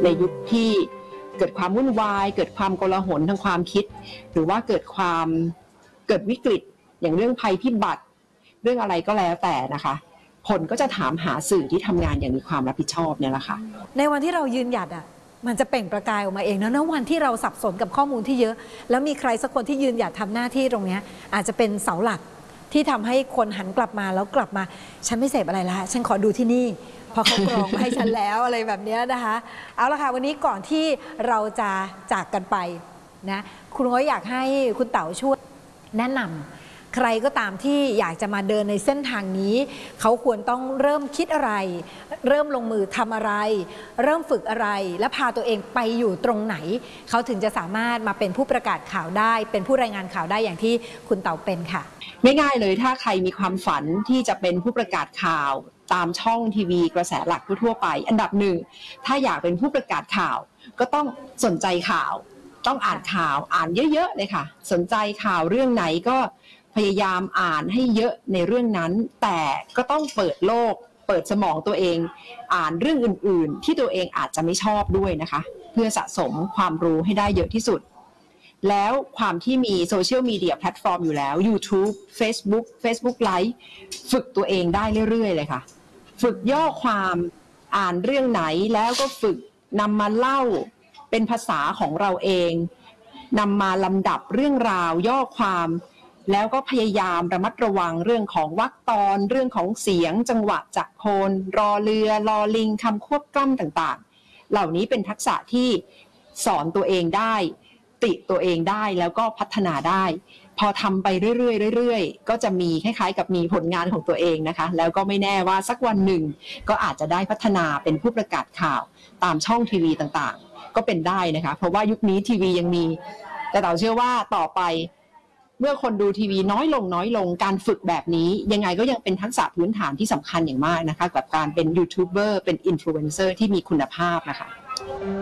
ในยุคที่เกิดความวุ่นวายเกิดความโกลาหลทางความคิดหรือว่าเกิดวิกฤตอย่างเรื่องภัยพิบัติเรื่องอะไรก็แล้วแต่นะคะคนก็จะถามหาสื่อที่ทำงานอย่างมีความรับผิดชอบเนี่ยแหละค่ะในวันที่เรายืนหยัดมันจะเปล่งประกายออกมาเองนะวันที่เราสับสนกับข้อมูลที่เยอะแล้วมีใครสักคนที่ยืนหยัดทำหน้าที่ตรงนี้อาจจะเป็นเสาหลักที่ทำให้คนหันกลับมาแล้วกลับมาฉันไม่เสพอะไรละฉันขอดูที่นี่พอเขากรองมาให้ฉันแล้วอะไรแบบนี้นะคะเอาละค่ะวันนี้ก่อนที่เราจะจากกันไปนะคุณง้อยอยากให้คุณเต๋าช่วยแนะนำใครก็ตามที่อยากจะมาเดินในเส้นทางนี้เขาควรต้องเริ่มคิดอะไรเริ่มลงมือทำอะไรเริ่มฝึกอะไรและพาตัวเองไปอยู่ตรงไหนเขาถึงจะสามารถมาเป็นผู้ประกาศข่าวได้เป็นผู้รายงานข่าวได้อย่างที่คุณเต๋าเป็นค่ะง่ายๆเลยถ้าใครมีความฝันที่จะเป็นผู้ประกาศข่าวตามช่องทีวีกระแสหลักทั่วไปอันดับหนึ่งถ้าอยากเป็นผู้ประกาศข่าวก็ต้องสนใจข่าวต้องอ่านข่าวอ่านเยอะๆเลยค่ะสนใจข่าวเรื่องไหนก็พยายามอ่านให้เยอะในเรื่องนั้นแต่ก็ต้องเปิดโลกเปิดสมองตัวเองอ่านเรื่องอื่นๆที่ตัวเองอาจจะไม่ชอบด้วยนะคะเพื่อสะสมความรู้ให้ได้เยอะที่สุดแล้วความที่มีโซเชียลมีเดียแพลตฟอร์มอยู่แล้ว YouTube Facebook Live ฝึกตัวเองได้เรื่อยๆเลยค่ะฝึกย่อความอ่านเรื่องไหนแล้วก็ฝึกนำมาเล่าเป็นภาษาของเราเองนำมาลำดับเรื่องราวย่อความแล้วก็พยายามระมัดระวังเรื่องของวรรคตอนเรื่องของเสียงจังหวะจักรโคนรอเรือลอลิงคำควบกล้ำต่างๆเหล่านี้เป็นทักษะที่สอนตัวเองได้ติตัวเองได้แล้วก็พัฒนาได้พอทำไปเรื่อยๆก็จะมีคล้ายๆกับมีผลงานของตัวเองนะคะแล้วก็ไม่แน่ว่าสักวันหนึ่งก็อาจจะได้พัฒนาเป็นผู้ประกาศข่าวตามช่องทีวีต่างๆก็เป็นได้นะคะเพราะว่ายุคนี้ทีวียังมีแต่เราเชื่อว่าต่อไปเมื่อคนดูทีวีน้อยลงการฝึกแบบนี้ยังไงก็ยังเป็นทักษะพื้นฐานที่สำคัญอย่างมากนะคะกับการเป็นยูทูบเบอร์เป็นอินฟลูเอนเซอร์ที่มีคุณภาพนะคะ